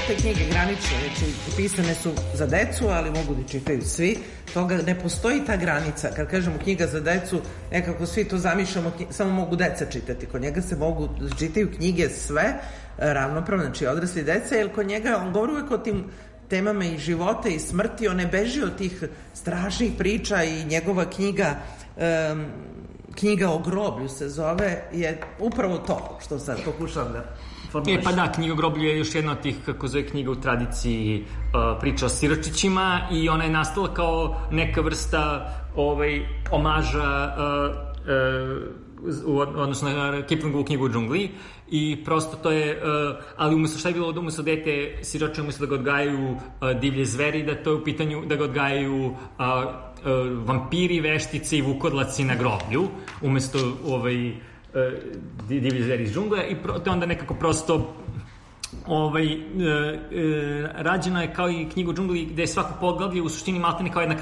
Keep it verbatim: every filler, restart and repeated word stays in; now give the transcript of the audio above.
te knjige granične, znači pisane su za decu, ali mogu da čitaju svi. Toga ne postoji ta granica. Kad kažemo knjiga za decu, nekako svi to zamišljamo, samo mogu deca čitati. Kod njega se mogu, čitaju knjige sve ravnopravno, znači odrasli deca, jer kod njega, on govori uvek o tim temama i života i smrti, on ne beži od tih strašnih priča i njegova knjiga um, knjiga o groblju se zove, je upravo to što sad pokušavam da E, pa da, knjiga o groblju je još jedna od tih, kako zove, knjiga u tradiciji uh, priča o siročićima i ona je nastala kao neka vrsta ovaj, omaža uh, uh, u odnosno na Kiplingovu knjigu u džungli i prosto to je, uh, ali umesto šta je bilo da umesto dete siroče, umesto da ga odgajaju uh, divlje zveri, da to je u pitanju da ga odgajaju uh, uh, vampiri, veštice i vukodlaci na groblju, umesto ovaj divlje zveri iz džungle i pro, to onda nekako prosto ovaj, e, e, rađeno je kao i knjiga u džungli gde je svako poglavlje u suštini maltene kao jedna